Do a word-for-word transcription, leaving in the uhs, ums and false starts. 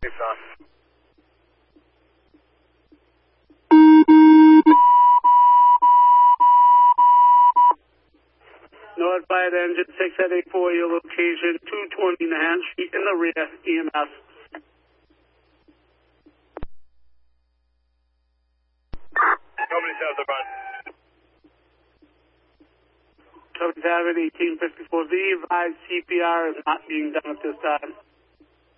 It's on. Northbound engine six eight four, your location, two twenty Nahan Street in the rear, E M S. Company south of run. Company seven, eighteen fifty-four V, advised C P R is not being done at this time.